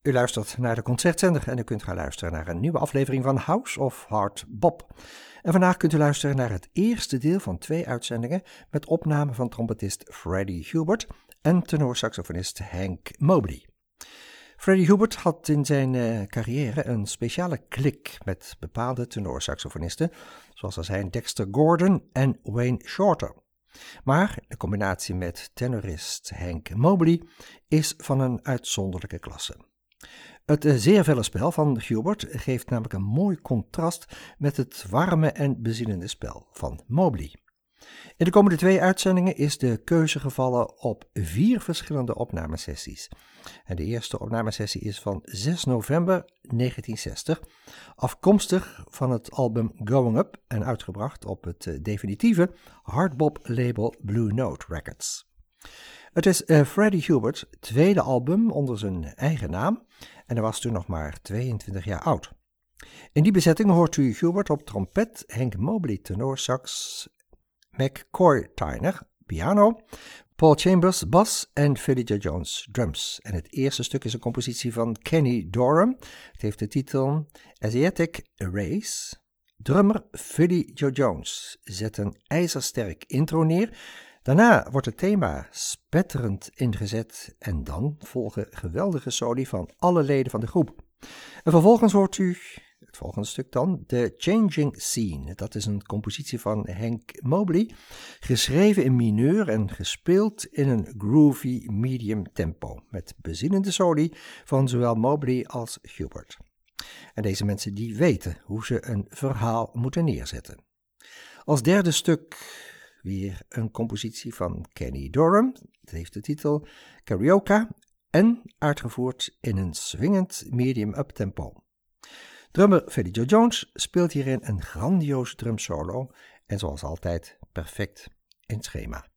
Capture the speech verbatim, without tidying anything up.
U luistert naar de Concertzender en u kunt gaan luisteren naar een nieuwe aflevering van House of Hard Bop. En vandaag kunt u luisteren naar het eerste deel van twee uitzendingen met opname van trompetist Freddie Hubert en tenorsaxofonist Hank Mobley. Freddie Hubert had in zijn uh, carrière een speciale klik met bepaalde tenorsaxofonisten, zoals er zijn Dexter Gordon en Wayne Shorter. Maar de combinatie met tenorist Hank Mobley is van een uitzonderlijke klasse. Het uh, zeer felle spel van Hubert geeft namelijk een mooi contrast met het warme en bezielende spel van Mobley. In de komende twee uitzendingen is de keuze gevallen op vier verschillende opnamesessies. En de eerste opnamesessie is van zes november negentien zestig, afkomstig van het album Going Up en uitgebracht op het uh, definitieve hardbop label Blue Note Records. Het is uh, Freddie Hubert's tweede album onder zijn eigen naam en hij was toen nog maar tweeëntwintig jaar oud. In die bezetting hoort u Hubert op trompet, Hank Mobley tenorsax, McCoy Tyner piano, Paul Chambers bas en Philly Joe Jones drums. En het eerste stuk is een compositie van Kenny Dorham. Het heeft de titel Asiatic Race. Drummer Philly Joe Jones zet een ijzersterk intro neer. Daarna wordt het thema spetterend ingezet en dan volgen geweldige soli van alle leden van de groep. En vervolgens hoort u het volgende stuk dan, The Changing Scene. Dat is een compositie van Hank Mobley, geschreven in mineur en gespeeld in een groovy medium tempo, met bezielende soli van zowel Mobley als Hubert. En deze mensen die weten hoe ze een verhaal moeten neerzetten. Als derde stuk weer een compositie van Kenny Dorham. Het heeft de titel Karaoke en uitgevoerd in een swingend medium up-tempo. Drummer Philly Joe Jones speelt hierin een grandioos drumsolo en zoals altijd perfect in het schema.